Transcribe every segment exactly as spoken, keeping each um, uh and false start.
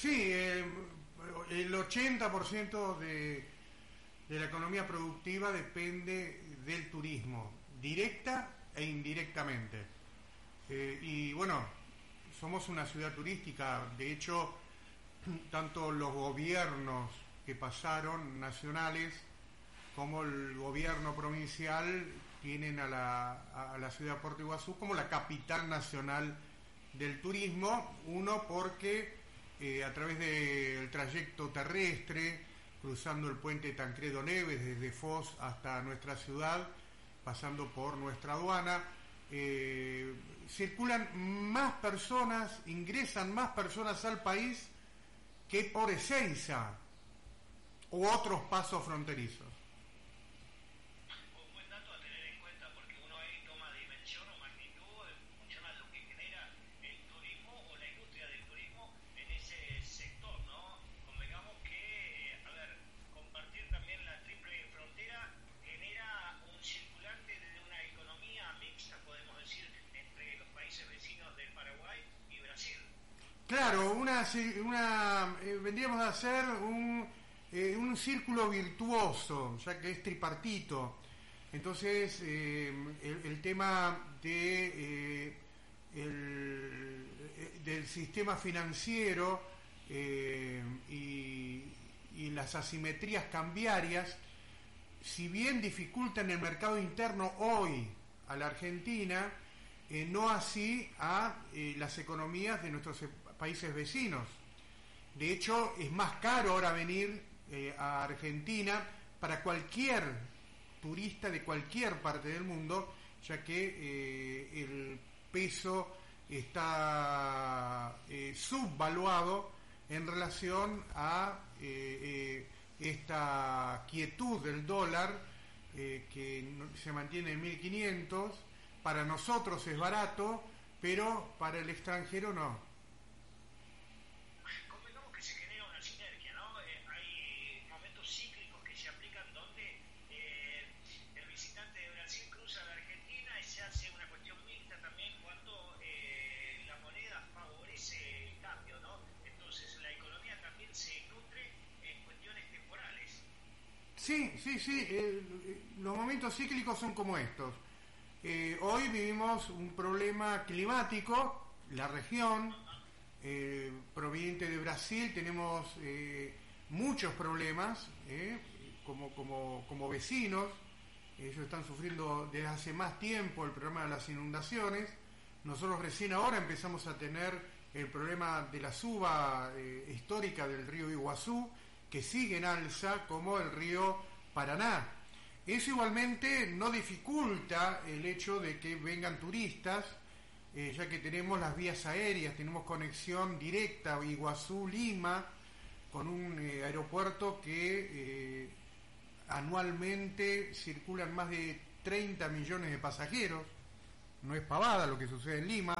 Sí, eh, el ochenta por ciento de, de la economía productiva depende del turismo, directa e indirectamente. Eh, y bueno, somos una ciudad turística, de hecho, tanto los gobiernos que pasaron, nacionales, como el gobierno provincial, tienen a la, a la ciudad de Puerto Iguazú como la capital nacional del turismo. Uno, porque eh, a través del trayecto terrestre, cruzando el puente Tancredo Neves desde Foz hasta nuestra ciudad, pasando por nuestra aduana, eh, circulan más personas, ingresan más personas al país que por Ezeiza u otros pasos fronterizos. Un buen dato a tener en cuenta, porque uno ahí toma dimensión o magnitud en función a lo que genera el turismo o la industria del turismo en ese sector, ¿no? Convengamos que, a ver, compartir también la triple frontera genera un circulante de una economía mixta, podemos decir, entre los países vecinos del Paraguay y Brasil. Claro, una, una eh, vendríamos a hacer un, eh, un círculo virtuoso, ya que es tripartito. Entonces, eh, el, el tema de eh, el, del sistema financiero eh, y, y las asimetrías cambiarias, si bien dificultan el mercado interno hoy a la Argentina, eh, no así a eh, las economías de nuestros países vecinos. De hecho, es más caro ahora venir eh, a Argentina para cualquier turista de cualquier parte del mundo, ya que eh, el peso está eh, subvaluado en relación a eh, eh, esta quietud del dólar eh, que se mantiene en mil quinientos. Para nosotros es barato, pero para el extranjero no. Convengamos que se genera una sinergia, ¿no? Eh, hay momentos cíclicos que se aplican donde eh, el visitante de Brasil cruza a la Argentina y se hace una cuestión mixta también cuando eh, la moneda favorece el cambio, ¿no? Entonces la economía también se nutre en cuestiones temporales. Sí, sí, sí. Eh, los momentos cíclicos son como estos. Eh, hoy vivimos un problema climático, la región eh, proveniente de Brasil, tenemos eh, muchos problemas eh, como, como, como vecinos. Ellos están sufriendo desde hace más tiempo el problema de las inundaciones. Nosotros recién ahora empezamos a tener el problema de la suba eh, histórica del río Iguazú, que sigue en alza como el río Paraná. Eso igualmente no dificulta el hecho de que vengan turistas, eh, ya que tenemos las vías aéreas, tenemos conexión directa Iguazú-Lima, con un eh, aeropuerto que eh, anualmente circulan más de treinta millones de pasajeros. No es pavada lo que sucede en Lima.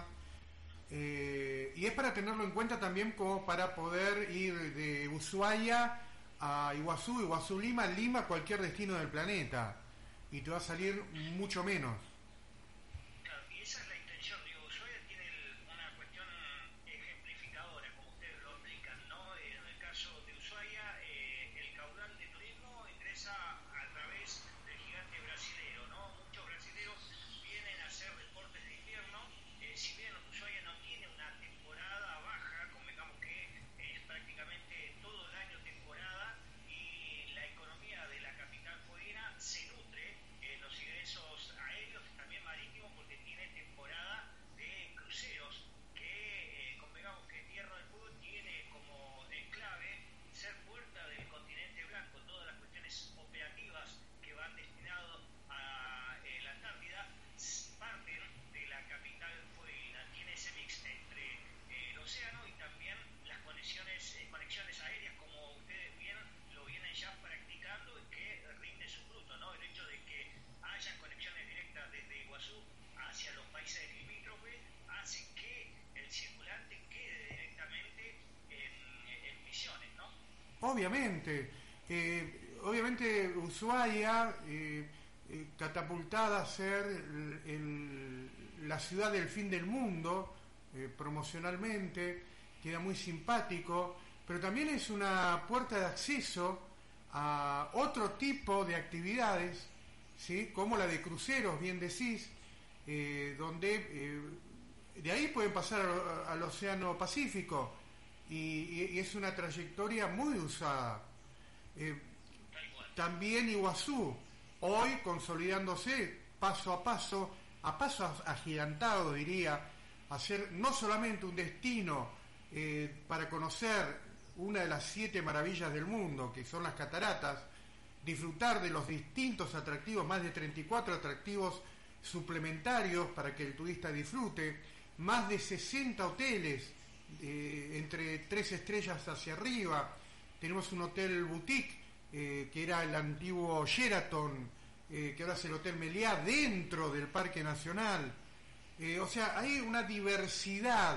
Eh, y es para tenerlo en cuenta también como para poder ir de Ushuaia a Iguazú, Iguazú Lima, Lima, cualquier destino del planeta, y te va a salir mucho menos. Claro, y esa es la intención. Digo, Ushuaia tiene el, una cuestión ejemplificadora, como ustedes lo explican, ¿no? En el caso de Ushuaia, eh, el caudal de turismo ingresa a través del gigante brasilero, ¿no? Muchos brasileros vienen a hacer deportes de invierno. Eh, si bien Ushuaia no tiene una temporada baja, convengamos que es prácticamente todo el año temporada, y la economía de la capital fueguina se nutre en los ingresos aéreos, también marítimos, porque tiene temporada de cruceros, que eh, convengamos que Tierra del Fuego tiene como enclave ser puerta del continente blanco. Todas las cuestiones operativas que van destinadas a eh, la Antártida parten de la capital fueguina. Tiene ese mix entre eh, el océano y también las conexiones, eh, conexiones aéreas, como ustedes bien lo vienen ya practicando, y que rinde su fruto, ¿no? El hecho de que haya conexiones directas desde Iguazú hacia los países limítrofes hace que el circulante quede directamente en, en Misiones, ¿no? Obviamente, eh, obviamente Ushuaia, eh, eh, catapultada a ser el, el, la ciudad del fin del mundo, eh, promocionalmente, queda muy simpático. pero también es una puerta de acceso a otro tipo de actividades, ¿sí? Como la de cruceros, bien decís, eh, donde eh, de ahí pueden pasar al, al Océano Pacífico y, y, y es una trayectoria muy usada. Eh, también Iguazú, hoy consolidándose paso a paso, a paso agigantado diría, a ser no solamente un destino eh, para conocer una de las siete maravillas del mundo, que son las cataratas, disfrutar de los distintos atractivos, más de treinta y cuatro atractivos suplementarios para que el turista disfrute, más de sesenta hoteles, eh, entre tres estrellas hacia arriba. Tenemos un hotel boutique, eh, que era el antiguo Sheraton, eh, que ahora es el Hotel Meliá, dentro del Parque Nacional. Eh, o sea, hay una diversidad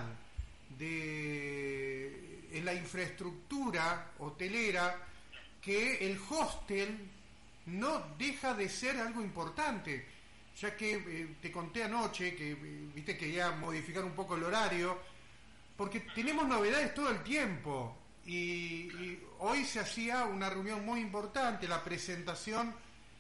de, en la infraestructura hotelera, que el hostel no deja de ser algo importante, ya que eh, te conté anoche que eh, viste que quería modificar un poco el horario, porque tenemos novedades todo el tiempo, y, y hoy se hacía una reunión muy importante, la presentación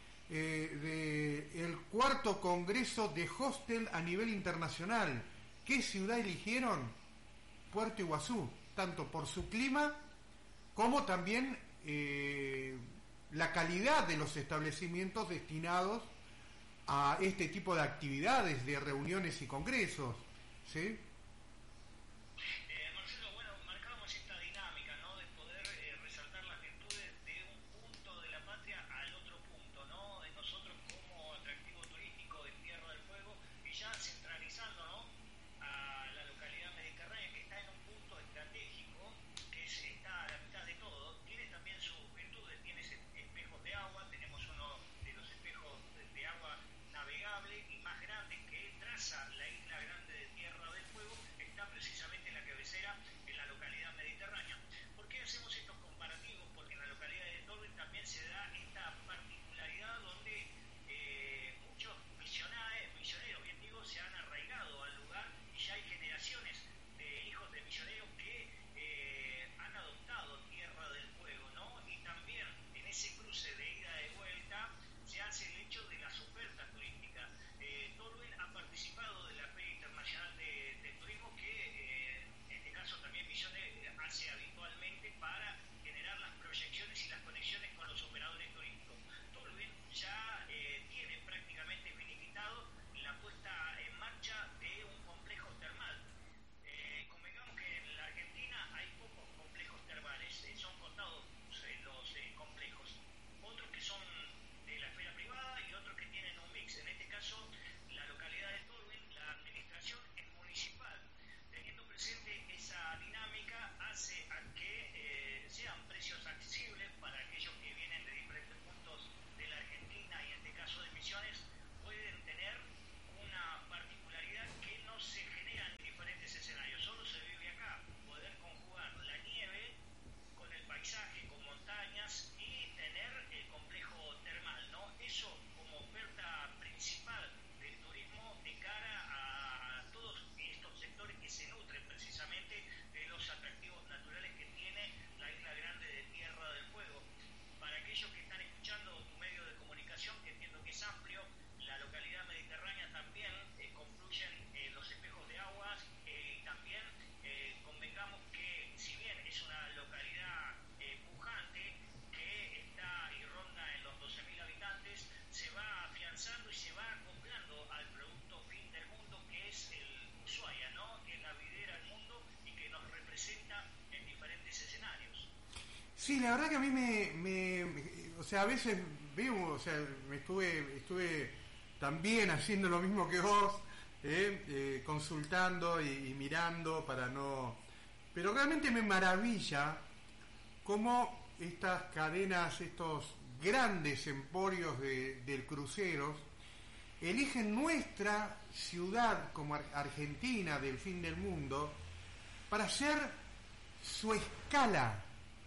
eh, del cuarto congreso de hostel a nivel internacional. ¿Qué ciudad eligieron? Puerto Iguazú, tanto por su clima como también eh, la calidad de los establecimientos destinados a este tipo de actividades, de reuniones y congresos, ¿sí? Eh, Marcelo, bueno, marcamos esta dinámica, ¿no? De poder eh, resaltar las virtudes de un punto de la patria al otro punto, ¿no? De nosotros como atractivo turístico de Tierra del Fuego, y ya centralizando, ¿no? A la localidad mediterránea, que está en un punto estratégico, que es, está a la mitad de todo, tiene también sus virtudes, tiene espejos de agua, tenemos uno de los espejos de, de agua navegable y más grande que traza la isla grande de Tierra del Fuego, está precisamente en la cabecera, en la localidad mediterránea. ¿Por qué hacemos estos comparativos? Porque en la localidad de Torres también se da esta particularidad donde eh, muchos misioneros, misioneros, bien digo, se han arraigado al lugar, y ya hay generaciones de hijos de misioneros que eh, han adoptado Tierra del Fuego, ¿no? Y también en ese cruce de ida y de vuelta se hace el hecho de las ofertas turísticas. Eh, Toluen ha participado de la Feria Internacional de, de Turismo, que eh, en este caso también Misiones hace habitualmente para generar las proyecciones y las conexiones con los operadores turísticos. Toluen ya eh, tiene prácticamente finiquitado la puesta en marcha de un complejo termal. Eh, convengamos que en la Argentina hay pocos complejos termales, eh, son contados eh, los eh, complejos, otros que son de la esfera privada y otros que tienen un mix. En este caso, la localidad de Toluen, la administración es municipal. Teniendo presente esa dinámica, hace a que eh, sean precios accesibles para aquellos que vienen de diferentes puntos de la Argentina, y en este caso de Misiones, pueden tener una particularidad que no se genera en diferentes escenarios, solo se vive acá, poder conjugar la nieve con el paisaje, con montañas, y tener el complejo termal, ¿no? Eso como oferta principal del turismo de cara a todos estos sectores que se nutren precisamente de los atractivos naturales que tiene la isla grande de Tierra del Fuego. Para aquellos que están escuchando tu medio de comunicación, que entiendo que es amplio, la localidad mediterránea también eh, confluyen eh, los espejos de aguas, eh, y también eh, convengamos que si bien es una localidad eh, pujante, que está y ronda en los doce mil habitantes, se va afianzando y se va acoplando al producto fin del mundo, que es el Ushuaia, ¿no? Que es la videra del mundo y que nos representa en diferentes escenarios. Sí, la verdad que a mí me, me, me- o sea, a veces veo, o sea, me estuve, estuve también haciendo lo mismo que vos, eh, eh, consultando y, y mirando para no, pero realmente me maravilla cómo estas cadenas, estos grandes emporios de, del cruceros, eligen nuestra ciudad como Ar- Argentina del fin del mundo para hacer su escala,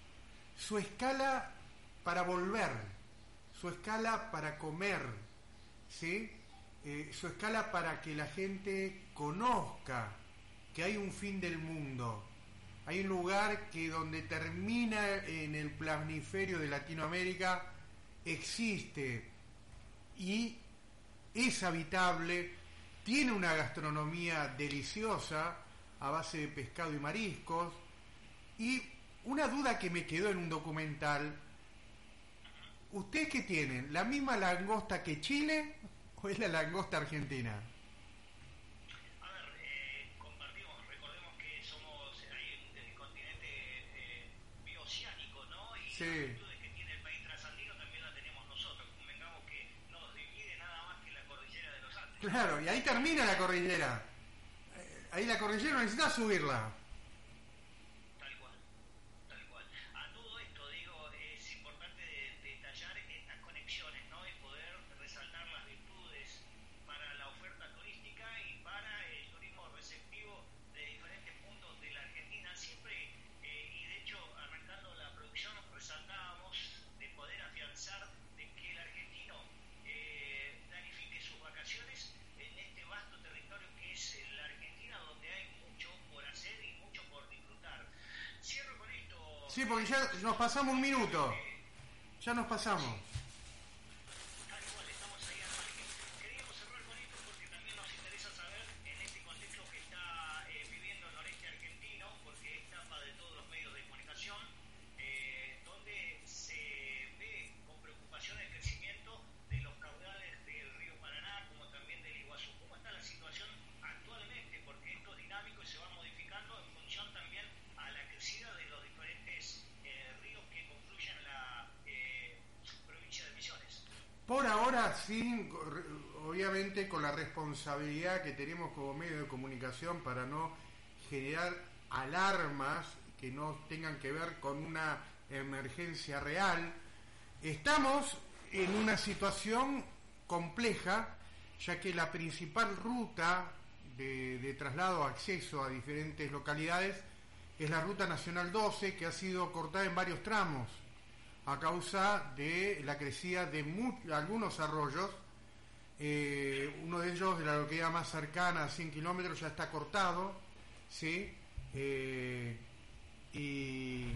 su escala para volver, su escala para comer, ¿sí? Eh, su escala para que la gente conozca que hay un fin del mundo. hay un lugar que donde termina en el planiferio de Latinoamérica, existe y es habitable, tiene una gastronomía deliciosa a base de pescado y mariscos. Y una duda que me quedó en un documental, ¿ustedes qué tienen? ¿La misma langosta que Chile o es la langosta argentina? A ver, eh, compartimos, recordemos que somos ahí en el continente eh, bioceánico, ¿no? Y sí. Las virtudes que tiene el país trasandino también la tenemos nosotros. Convengamos que no nos divide nada más que la cordillera de los Andes. Claro, y ahí termina la cordillera. Ahí la cordillera no necesita subirla. Sí, porque ya nos pasamos un minuto. Ya nos pasamos. Tal cual, estamos ahí al margen. Queríamos cerrar con esto porque también nos interesa saber en este contexto que está eh, viviendo el noreste argentino, porque es tapa de todos los medios de comunicación, eh, donde se ve con preocupación el crecimiento de los caudales del río Paraná, como también del Iguazú. ¿Cómo está la situación actualmente? Porque esto es dinámico y se va modificando en función también a la crecida de los diferentes eh, ríos que confluyen en la eh, provincia de Misiones. Por ahora, sí, obviamente con la responsabilidad que tenemos como medio de comunicación para no generar alarmas que no tengan que ver con una emergencia real, estamos en una situación compleja, ya que la principal ruta de, de traslado, acceso a diferentes localidades, es la Ruta Nacional doce, que ha sido cortada en varios tramos a causa de la crecida de mu- algunos arroyos. Eh, uno de ellos, de la localidad más cercana a cien kilómetros, ya está cortado, ¿sí? Eh, y,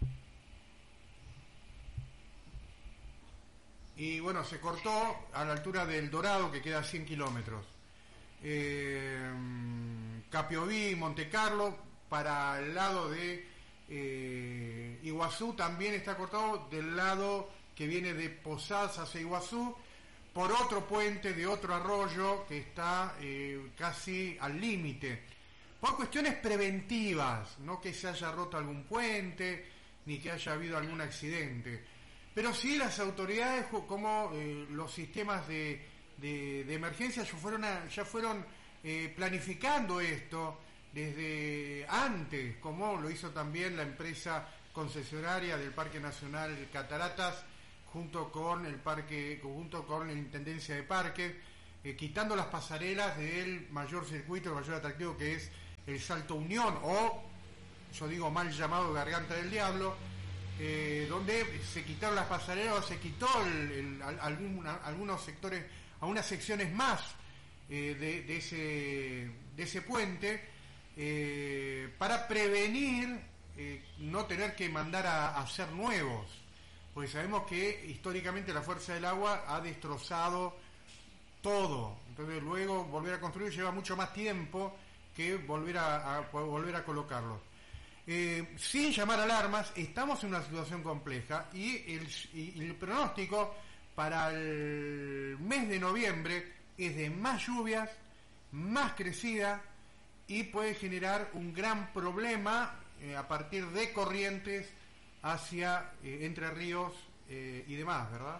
y bueno, se cortó a la altura del Dorado, que queda a cien kilómetros. Eh, Capioví, Monte Carlo, para el lado de eh, Iguazú también está cortado del lado que viene de Posadas hacia Iguazú, por otro puente de otro arroyo que está eh, casi al límite, por cuestiones preventivas, no que se haya roto algún puente ni que haya habido algún accidente, pero sí las autoridades como eh, los sistemas de, de, de emergencia ya fueron, a, ya fueron eh, planificando esto desde antes, como lo hizo también la empresa concesionaria del Parque Nacional Cataratas, junto con el parque, junto con la Intendencia de Parques, eh, quitando las pasarelas del mayor circuito, el mayor atractivo, que es el Salto Unión, o yo digo mal llamado Garganta del Diablo, eh, donde se quitaron las pasarelas, o se quitó el, el, algún, algunos sectores, algunas secciones más eh, de, de, ese, de ese puente, Eh, para prevenir eh, no tener que mandar a, a hacer nuevos, porque sabemos que históricamente la fuerza del agua ha destrozado todo, entonces luego volver a construir lleva mucho más tiempo que volver a, a volver a colocarlos. Eh, sin llamar alarmas, estamos en una situación compleja y el, y el pronóstico para el mes de noviembre es de más lluvias, más crecida, y puede generar un gran problema eh, a partir de corrientes hacia eh, Entre Ríos eh, y demás, ¿verdad?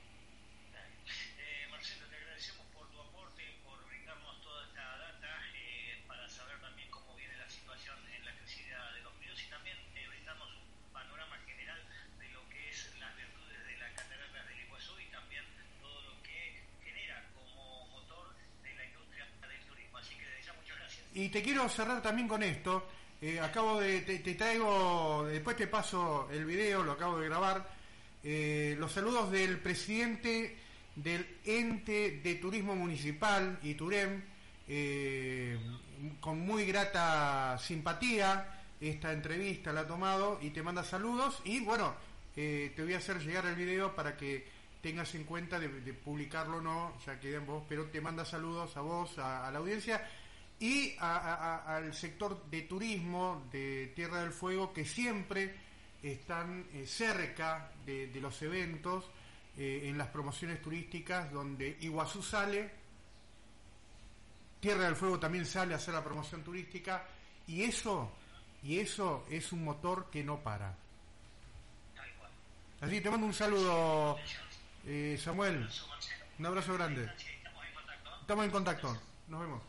Eh, Marcelo, te agradecemos por tu aporte, por brindarnos toda esta data eh, para saber también cómo viene la situación en la crecida de los ríos y también eh, brindarnos un panorama general de lo que es las virtudes de las cataratas del Iguazú y también todo lo que genera como motor de la industria del turismo. Así que desde ya muchas gracias. Y te quiero cerrar también con esto. Eh, acabo de, te, te traigo, después te paso el video, lo acabo de grabar. Eh, los saludos del presidente del Ente de Turismo Municipal, ITUREM, eh, con muy grata simpatía, esta entrevista, la ha tomado y te manda saludos. Y bueno, eh, te voy a hacer llegar el video para que tengas en cuenta de, de publicarlo o no, ya que vos, pero te manda saludos a vos, a, a la audiencia y a, a, al sector de turismo de Tierra del Fuego, que siempre están eh, cerca de, de los eventos, eh, en las promociones turísticas, donde Iguazú sale, Tierra del Fuego también sale a hacer la promoción turística, y eso, y eso es un motor que no para. Así te mando un saludo, eh, Samuel, un abrazo grande. Estamos en contacto, nos vemos.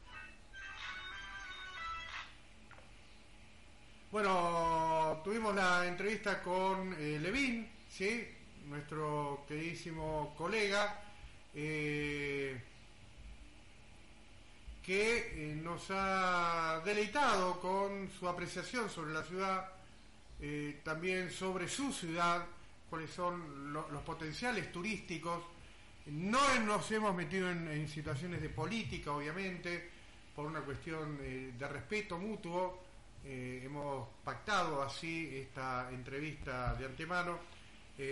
Bueno, tuvimos la entrevista con eh, Levín, ¿sí? Nuestro queridísimo colega, eh, que eh, nos ha deleitado con su apreciación sobre la ciudad, eh, también sobre su ciudad, cuáles son lo, los potenciales turísticos. No nos hemos metido en, en situaciones de política, obviamente, por una cuestión eh, de respeto mutuo. Eh, hemos pactado así esta entrevista de antemano.